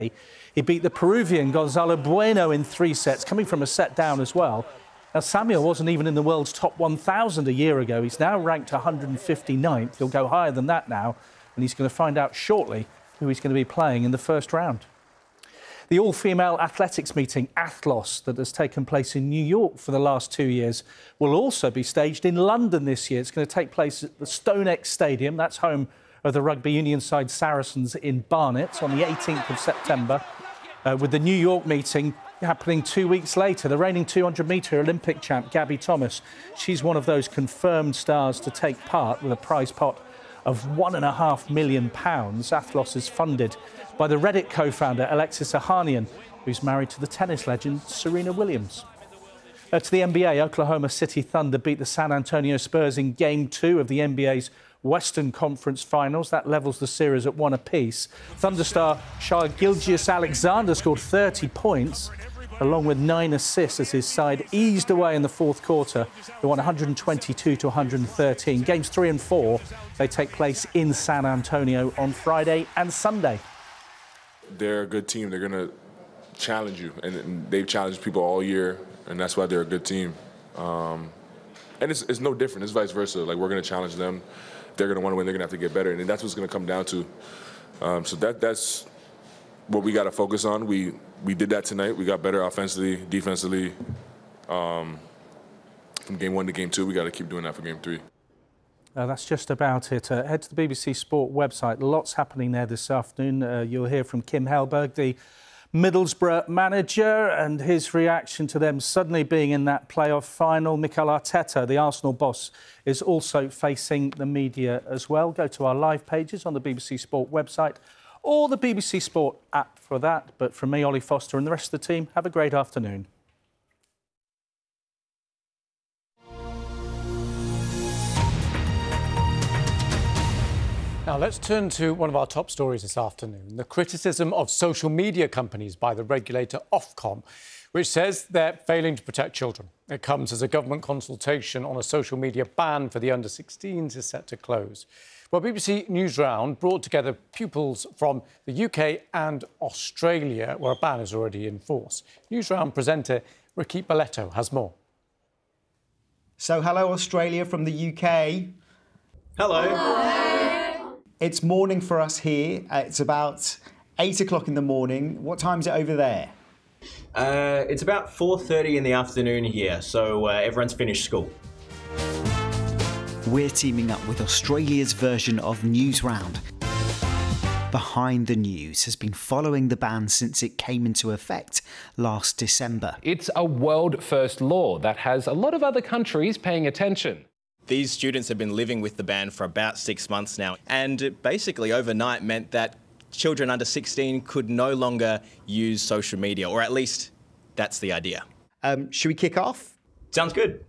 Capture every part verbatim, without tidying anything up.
He beat the Peruvian Gonzalo Bueno in three sets, coming from a set down as well. Now, Samuel wasn't even in the world's top one thousand a year ago. He's now ranked one hundred fifty-ninth. He'll go higher than that now, and he's going to find out shortly who he's going to be playing in the first round. The all-female athletics meeting, Athlos, that has taken place in New York for the last two years, will also be staged in London this year. It's going to take place at the StoneX Stadium. That's home of the rugby union side Saracens in Barnet on the eighteenth of September, uh, with the New York meeting happening two weeks later. The reigning two hundred metre Olympic champ, Gabby Thomas, she's one of those confirmed stars to take part, with a prize pot of one and a half million pounds. Athlos is funded by the Reddit co-founder Alexis Ohanian, who's married to the tennis legend Serena Williams. Uh, to the N B A, Oklahoma City Thunder beat the San Antonio Spurs in Game two of the N B A's Western Conference Finals. That levels the series at one apiece. Thunder star Shai Gilgeous-Alexander scored thirty points, along with nine assists, as his side eased away in the fourth quarter. They won one hundred twenty-two to one hundred thirteen. Games three and four, they take place in San Antonio on Friday and Sunday. They're a good team. They're going to challenge you, and, and they've challenged people all year, and that's why they're a good team. Um, and it's, it's no different. It's vice versa. Like, we're going to challenge them. If they're going to want to win, they're going to have to get better, and that's what's going to come down to. Um, so that that's what we got to focus on. We we did that tonight. We got better offensively, defensively. Um, from game one to game two, we got to keep doing that for game three. Uh, that's just about it. Uh, head to the B B C Sport website. Lots happening there this afternoon. Uh, you'll hear from Kim Hellberg, the Middlesbrough manager, and his reaction to them suddenly being in that playoff final. Mikel Arteta, the Arsenal boss, is also facing the media as well. Go to our live pages on the B B C Sport website or the B B C Sport app for that. But from me, Ollie Foster, and the rest of the team, have a great afternoon. Now, let's turn to one of our top stories this afternoon, the criticism of social media companies by the regulator Ofcom, which says they're failing to protect children. It comes as a government consultation on a social media ban for the under sixteens is set to close. Well, B B C News Round brought together pupils from the U K and Australia, where a ban is already in force. News Round presenter Ricky Balletto has more. So, hello, Australia from the U K. Hello. Hello. It's morning for us here. Uh, it's about eight o'clock in the morning. What time is it over there? Uh, it's about four thirty in the afternoon here, so uh, everyone's finished school. We're teaming up with Australia's version of News Round. Behind the News has been following the ban since it came into effect last December. It's a world-first law that has a lot of other countries paying attention. These students have been living with the ban for about six months now, and it basically overnight meant that children under sixteen could no longer use social media, or at least that's the idea. Um, should we kick off? Sounds good.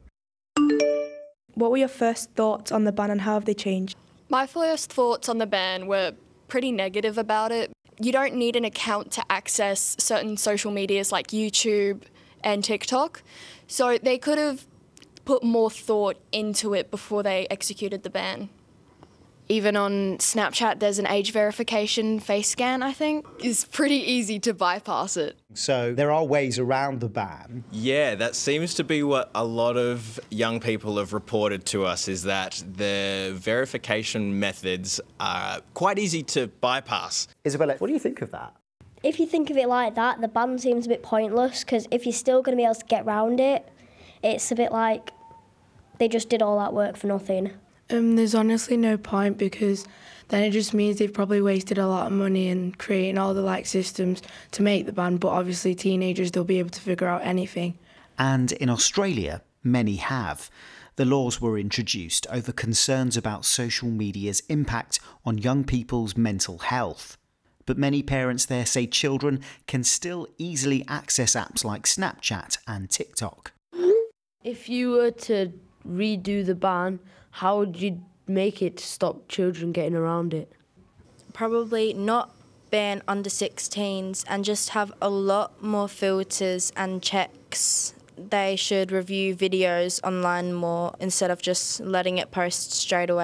What were your first thoughts on the ban and how have they changed? My first thoughts on the ban were pretty negative about it. You don't need an account to access certain social medias like YouTube and TikTok, so they could have put more thought into it before they executed the ban. Even on Snapchat, there's an age verification face scan, I think. It's pretty easy to bypass it. So there are ways around the ban. Yeah, that seems to be what a lot of young people have reported to us, is that the verification methods are quite easy to bypass. Isabella, what do you think of that? If you think of it like that, the ban seems a bit pointless, because if you're still going to be able to get around it, it's a bit like they just did all that work for nothing. Um, there's honestly no point, because then it just means they've probably wasted a lot of money in creating all the like systems to make the ban, but obviously teenagers, they'll be able to figure out anything. And in Australia, many have. The laws were introduced over concerns about social media's impact on young people's mental health. But many parents there say children can still easily access apps like Snapchat and TikTok. If you were to redo the ban, how would you make it to stop children getting around it? Probably not ban under sixteens and just have a lot more filters and checks. They should review videos online more instead of just letting it post straight away.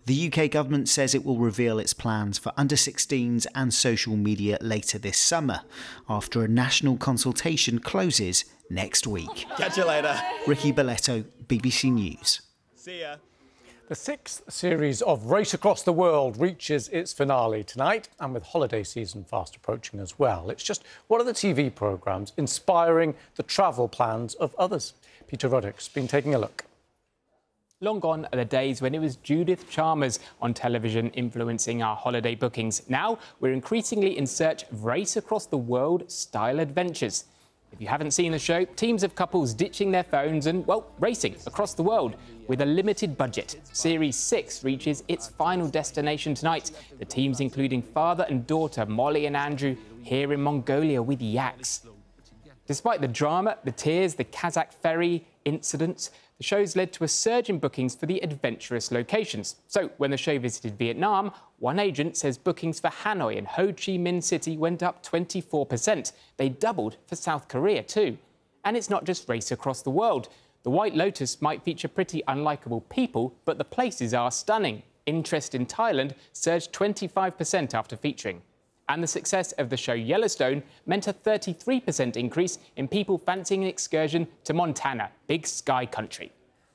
The U K government says it will reveal its plans for under sixteens and social media later this summer, after a national consultation closes next week. Catch you later. Ricky Belletto, B B C News. See ya. The sixth series of Race Across the World reaches its finale tonight, and with holiday season fast approaching as well, it's just one of the T V programmes inspiring the travel plans of others. Peter Ruddock's been taking a look. Long gone are the days when it was Judith Chalmers on television influencing our holiday bookings. Now we're increasingly in search of Race Across the World style adventures. If you haven't seen the show, teams of couples ditching their phones and, well, racing across the world with a limited budget. Series six reaches its final destination tonight. The teams including father and daughter Molly and Andrew here in Mongolia with yaks. Despite the drama, the tears, the Kazakh ferry incidents, the show's led to a surge in bookings for the adventurous locations. So when the show visited Vietnam, one agent says bookings for Hanoi and Ho Chi Minh City went up twenty-four percent. They doubled for South Korea too. And it's not just Race Across the World. The White Lotus might feature pretty unlikable people, but the places are stunning. Interest in Thailand surged twenty-five percent after featuring. And the success of the show Yellowstone meant a thirty-three percent increase in people fancying an excursion to Montana, Big Sky Country.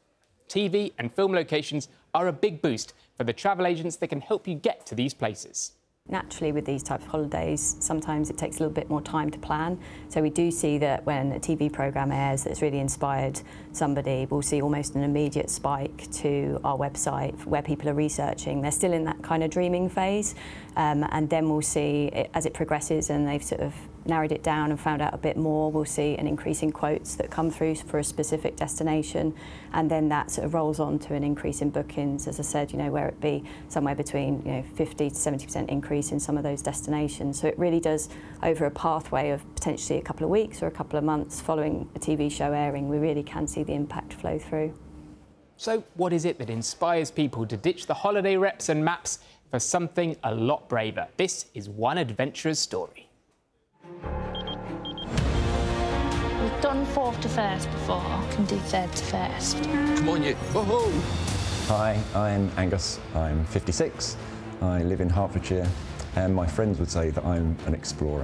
T V and film locations are a big boost for the travel agents that can help you get to these places. Naturally, with these types of holidays, sometimes it takes a little bit more time to plan. So we do see that when a T V programme airs that's really inspired somebody, we'll see almost an immediate spike to our website where people are researching. They're still in that kind of dreaming phase. Um, and then we'll see, it, as it progresses and they've sort of narrowed it down and found out a bit more, we'll see an increase in quotes that come through for a specific destination. And then that sort of rolls on to an increase in bookings, as I said, you know, where it be somewhere between, you know, fifty to seventy percent increase in some of those destinations. So it really does, over a pathway of potentially a couple of weeks or a couple of months following a T V show airing, we really can see the impact flow through. So what is it that inspires people to ditch the holiday reps and maps for something a lot braver? This is one adventurer's story. We've done fourth to first before. I can do third to first. Come on, you. Whoa. Hi, I'm Angus. I'm fifty-six. I live in Hertfordshire, and my friends would say that I'm an explorer.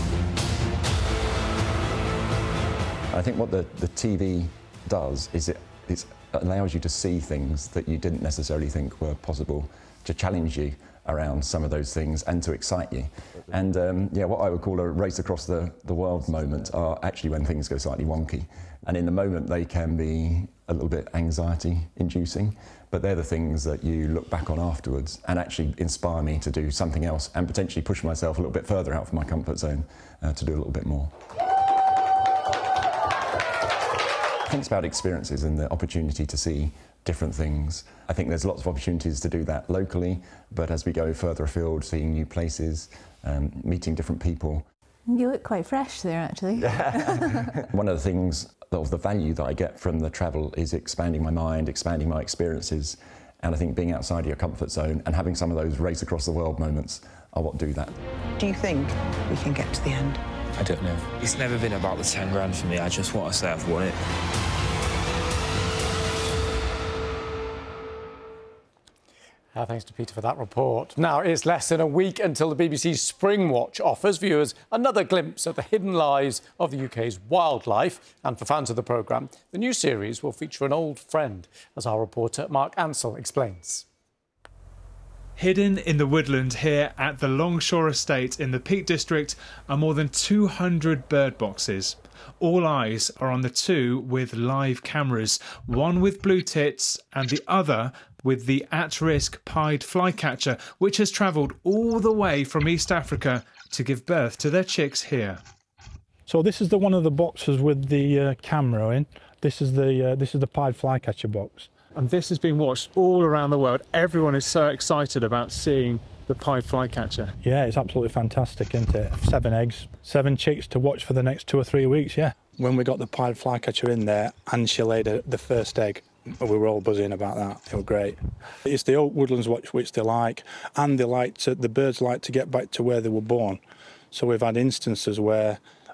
I think what the, the T V does is it it's, allows you to see things that you didn't necessarily think were possible, to challenge you around some of those things and to excite you. And um, yeah, what I would call a race across the, the world moment are actually when things go slightly wonky. And in the moment they can be a little bit anxiety inducing, but they're the things that you look back on afterwards and actually inspire me to do something else and potentially push myself a little bit further out of my comfort zone uh, to do a little bit more. I think it's about experiences and the opportunity to see different things. I think there's lots of opportunities to do that locally, but as we go further afield, seeing new places, um, meeting different people. You look quite fresh there, actually. One of the things of the value that I get from the travel is expanding my mind, expanding my experiences, and I think being outside of your comfort zone and having some of those race across the world moments are what do that. Do you think we can get to the end? I don't know. It's never been about the ten grand for me. I just want to say I've won it. Uh, thanks to Peter for that report. Now, it's less than a week until the B B C's Spring Watch offers viewers another glimpse of the hidden lives of the U K's wildlife. And for fans of the programme, the new series will feature an old friend, as our reporter Mark Ansell explains. Hidden in the woodland here at the Longshore Estate in the Peak District are more than two hundred bird boxes. All eyes are on the two with live cameras, one with blue tits and the other with the at-risk pied flycatcher, which has travelled all the way from East Africa to give birth to their chicks here. So this is the one of the boxes with the uh, camera in. This is the uh, this is the pied flycatcher box. And this is being watched all around the world. Everyone is so excited about seeing the pied flycatcher. Yeah, it's absolutely fantastic, isn't it? Seven eggs, seven chicks to watch for the next two or three weeks, yeah. When we got the pied flycatcher in there and she laid a, the first egg, we were all buzzing about that. It was great. It's the oak woodlands which, which they like, and they like to, the birds like to get back to where they were born. So we've had instances where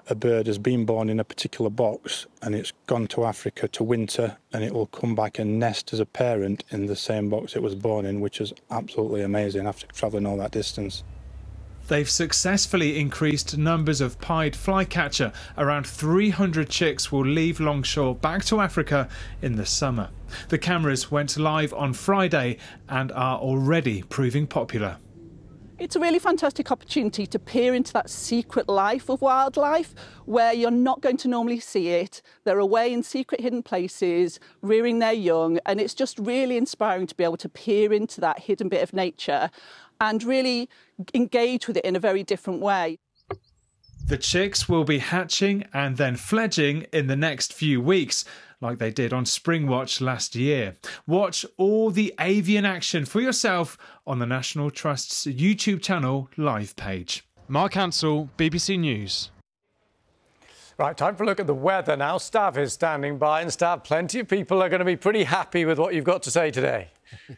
a bird has been born in a particular box and it's gone to Africa to winter, and it will come back and nest as a parent in the same box it was born in, which is absolutely amazing after travelling all that distance. They've successfully increased numbers of pied flycatcher. Around three hundred chicks will leave Longshore back to Africa in the summer. The cameras went live on Friday and are already proving popular. It's a really fantastic opportunity to peer into that secret life of wildlife where you're not going to normally see it. They're away in secret hidden places, rearing their young, and it's just really inspiring to be able to peer into that hidden bit of nature and really engage with it in a very different way. The chicks will be hatching and then fledging in the next few weeks, like they did on Springwatch last year. Watch all the avian action for yourself on the National Trust's YouTube channel live page. Mark Ansell, B B C News. Right, time for a look at the weather now. Stav is standing by, and Stav, plenty of people are going to be pretty happy with what you've got to say today.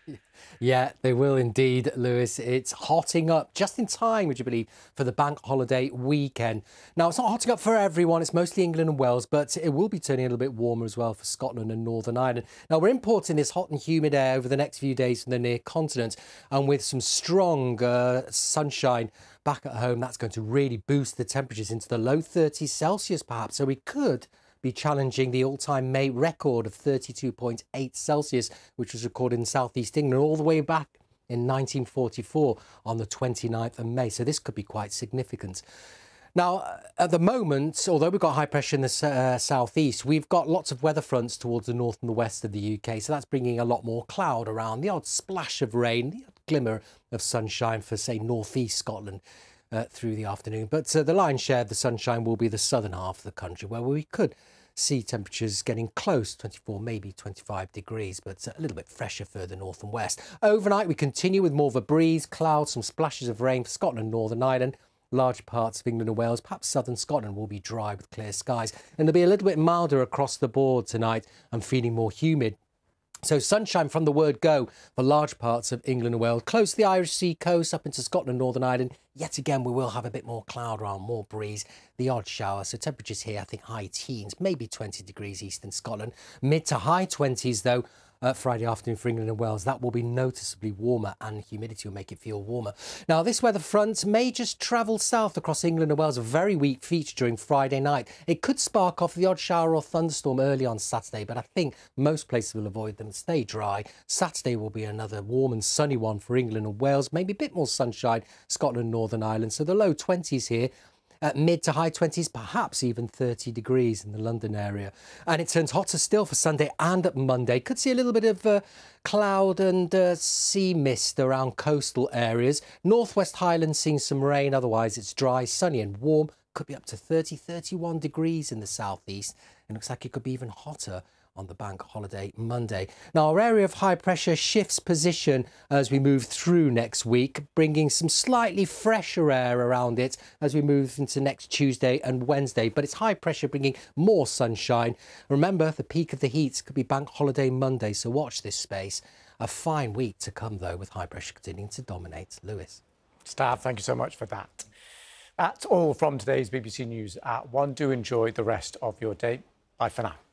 Yeah, they will indeed, Lewis. It's hotting up just in time, would you believe, for the bank holiday weekend. Now, it's not hotting up for everyone. It's mostly England and Wales, but it will be turning a little bit warmer as well for Scotland and Northern Ireland. Now, we're importing this hot and humid air over the next few days from the near continent, and with some strong uh, sunshine back at home, that's going to really boost the temperatures into the low thirties Celsius, perhaps. So we could be challenging the all-time May record of thirty-two point eight Celsius, which was recorded in southeast England all the way back in nineteen forty-four on the twenty-ninth of May. So this could be quite significant. Now, at the moment, although we've got high pressure in the uh, southeast, we've got lots of weather fronts towards the north and the west of the U K. So that's bringing a lot more cloud around, the odd splash of rain, the odd glimmer of sunshine for, say, northeast Scotland uh, through the afternoon. But uh, the lion's share of the sunshine will be the southern half of the country, where we could see temperatures getting close, twenty-four, maybe twenty-five degrees, but a little bit fresher further north and west. Overnight, we continue with more of a breeze, clouds, some splashes of rain for Scotland and Northern Ireland. Large parts of England and Wales, perhaps southern Scotland, will be dry with clear skies. And it'll be a little bit milder across the board tonight and feeling more humid. So sunshine from the word go for large parts of England and Wales. Close to the Irish Sea coast, up into Scotland, Northern Ireland. Yet again, we will have a bit more cloud around, more breeze, the odd shower. So temperatures here, I think high teens, maybe twenty degrees eastern Scotland. Mid to high twenties, though, Uh, Friday afternoon for England and Wales. That will be noticeably warmer, and humidity will make it feel warmer. Now, this weather front may just travel south across England and Wales, a very weak feature during Friday night. It could spark off the odd shower or thunderstorm early on Saturday, but I think most places will avoid them, stay dry. Saturday will be another warm and sunny one for England and Wales, maybe a bit more sunshine, Scotland, Northern Ireland. So the low twenties here. At mid to high twenties, perhaps even thirty degrees in the London area. And it turns hotter still for Sunday and Monday. Could see a little bit of uh, cloud and uh, sea mist around coastal areas. Northwest Highlands seeing some rain. Otherwise, it's dry, sunny and warm. Could be up to thirty, thirty-one degrees in the southeast. It looks like it could be even hotter on the bank holiday Monday. Now, our area of high pressure shifts position as we move through next week, bringing some slightly fresher air around it as we move into next Tuesday and Wednesday. But it's high pressure bringing more sunshine. Remember, the peak of the heat could be bank holiday Monday, so watch this space. A fine week to come, though, with high pressure continuing to dominate. Lewis. Stav, thank you so much for that. That's all from today's B B C News at one. Do enjoy the rest of your day. Bye for now.